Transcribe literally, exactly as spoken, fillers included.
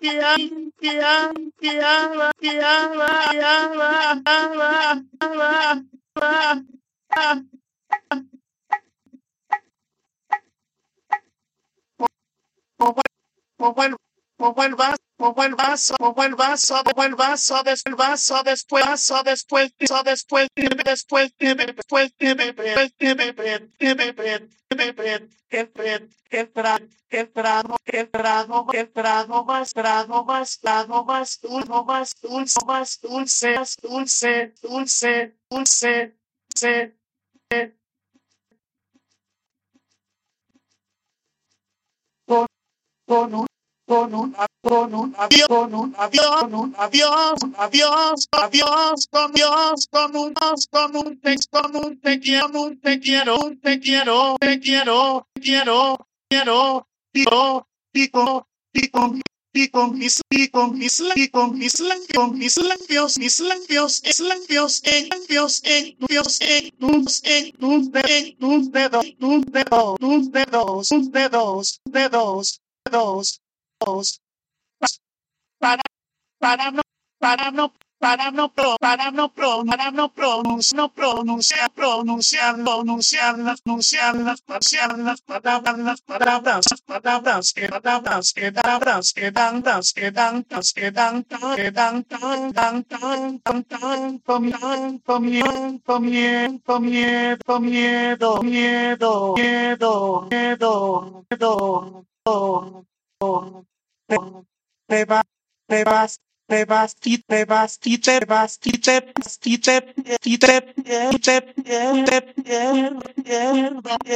Como el, como el vaso, como el vaso, como el vaso, como el vaso, des- el vaso, después, vaso, después, vaso, después, después, después, el pred, el trago, el trago, el trago, el trago más, trago más, trago más, dulce, más dulce, más dulce, más dulce, dulce, dulce, dulce, con, con un con un, con un avión, con un avión, con un avión, un avión, avión, con Dios, con un, con un, te, con un te quiero, un te quiero, un te quiero, te quiero, quiero, quiero, digo, digo, digo, y con mis, y con mis, y con mis labios, mis labios, mis labios, es labios, en labios, en labios, en tus, en tus, en tus dedos, tus dedos, tus dedos, tus dedos, dedos, dedos, dedos, para, para no, para no, para no, pro, para no, pro, para no pronunciar, no pronunciar, pronunciar, pronunciar, las, pronunciar, las, pronunciar las palabras, las palabras, las palabras, que palabras, que palabras, que tantas, que tantas, que tantas, que tan, tan, tan, tan, tan, tan, comien, comien, comien, comiedo, miedo, miedo, miedo, miedo, miedo, miedo, te va, te vas, te vas, ti, te vas, ti, te vas, ti, te, ti, te, ti, te, ti, te, ti, te, ti, te,